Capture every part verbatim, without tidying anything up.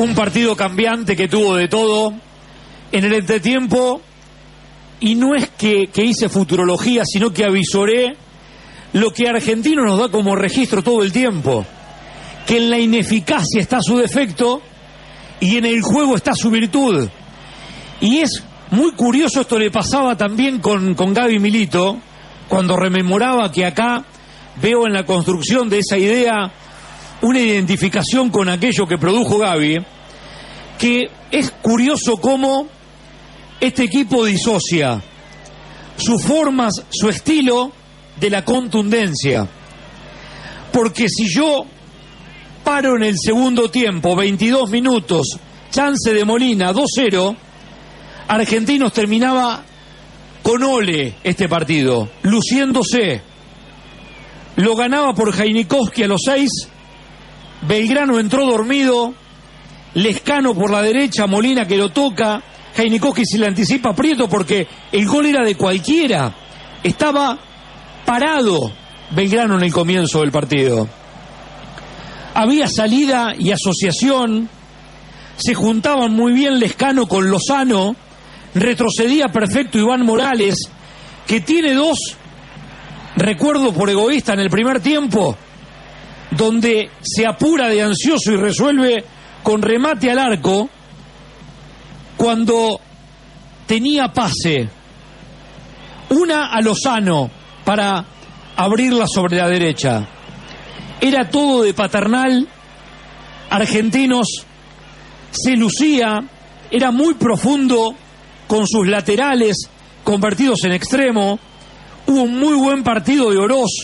Un partido cambiante que tuvo de todo en el entretiempo, y no es que, que hice futurología, sino que avisoré lo que Argentino nos da como registro todo el tiempo, que en la ineficacia está su defecto y en el juego está su virtud. Y es muy curioso, esto le pasaba también con, con Gaby Milito, cuando rememoraba que acá veo en la construcción de esa idea una identificación con aquello que produjo Gaby, que es curioso cómo este equipo disocia sus formas, su estilo, de la contundencia. Porque si yo paro en el segundo tiempo, veintidós minutos, chance de Molina, dos cero, Argentinos terminaba con ole este partido, luciéndose. Lo ganaba por Heinikowski a los seis, Belgrano entró dormido, Lescano por la derecha, Molina que lo toca, Heinikowski se le anticipa Prieto porque el gol era de cualquiera. Estaba parado Belgrano en el comienzo del partido. Había salida y asociación, se juntaban muy bien Lescano con Lozano, retrocedía perfecto Iván Morales, que tiene dos, recuerdo por egoísta en el primer tiempo, donde se apura de ansioso y resuelve con remate al arco, cuando tenía pase, una a Lozano para abrirla sobre la derecha. Era todo de Paternal. Argentinos se lucía, era muy profundo con sus laterales convertidos en extremo. Hubo un muy buen partido de Oroz.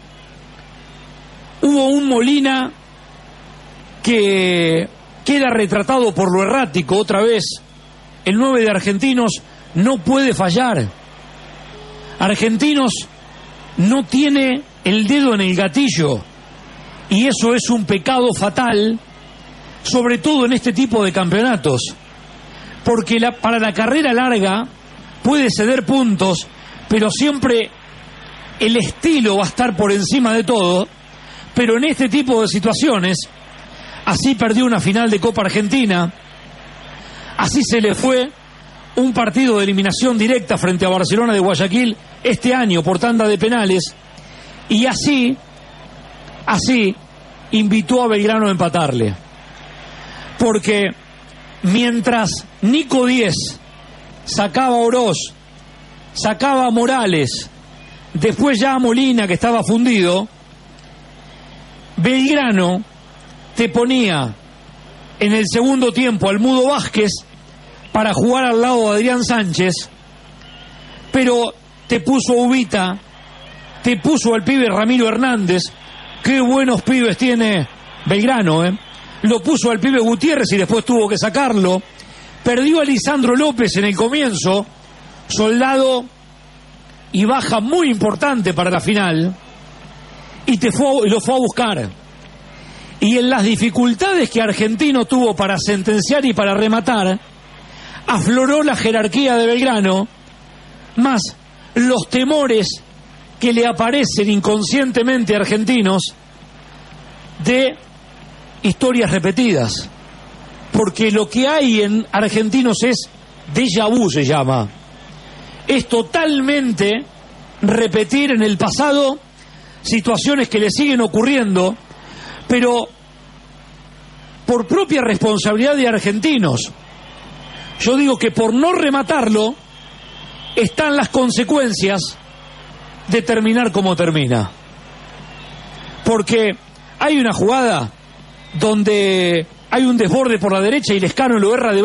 Hubo un Molina que queda retratado por lo errático otra vez. El nueve de Argentinos no puede fallar. Argentinos no tiene el dedo en el gatillo, y eso es un pecado fatal, sobre todo en este tipo de campeonatos, porque la, para la carrera larga puede ceder puntos, pero siempre el estilo va a estar por encima de todo. Pero en este tipo de situaciones, así perdió una final de Copa Argentina, así se le fue un partido de eliminación directa frente a Barcelona de Guayaquil este año por tanda de penales, y así, así invitó a Belgrano a empatarle. Porque mientras Nico Díez sacaba a Oroz, sacaba a Morales, después ya a Molina que estaba fundido, Belgrano te ponía en el segundo tiempo al Mudo Vázquez para jugar al lado de Adrián Sánchez, pero te puso a Ubita, te puso al pibe Ramiro Hernández. Qué buenos pibes tiene Belgrano, ¿eh? Lo puso al pibe Gutiérrez y después tuvo que sacarlo. Perdió a Lisandro López en el comienzo, soldado y baja muy importante para la final, y te fue, y lo fue a buscar. Y en las dificultades que Argentino tuvo para sentenciar y para rematar, afloró la jerarquía de Belgrano, más los temores que le aparecen inconscientemente a Argentinos de historias repetidas. Porque lo que hay en Argentinos es déjà vu, se llama. Es totalmente repetir en el pasado situaciones que le siguen ocurriendo, pero por propia responsabilidad de Argentinos. Yo digo que por no rematarlo están las consecuencias de terminar como termina. Porque hay una jugada donde hay un desborde por la derecha y Lescano lo erra de